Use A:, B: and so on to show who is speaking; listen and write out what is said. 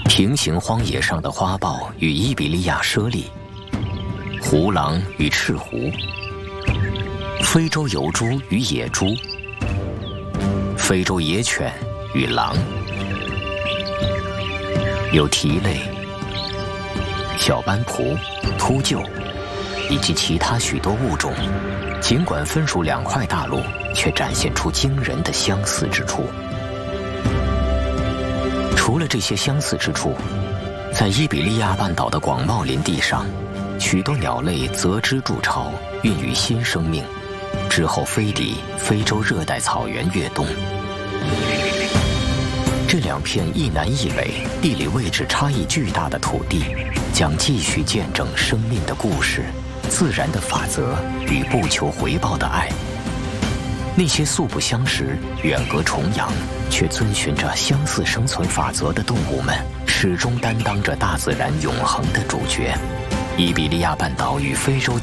A: 平行荒野上的花豹与伊比利亚猞猁，狐狼与赤狐，非洲疣猪与野猪，非洲野犬与狼，有蹄类、小斑蹼、秃鹫以及其他许多物种，尽管分属2块大陆，却展现出惊人的相似之处。除了这些相似之处，在伊比利亚半岛的广袤林地上，许多鸟类择枝筑巢，孕育新生命，之后飞抵非洲热带草原越冬。这2片一南一北、地理位置差异巨大的土地，将继续见证生命的故事、自然的法则与不求回报的爱。那些素不相识、远隔重洋，却遵循着相似生存法则的动物们，始终担当着大自然永恒的主角。伊比利亚半岛与非洲的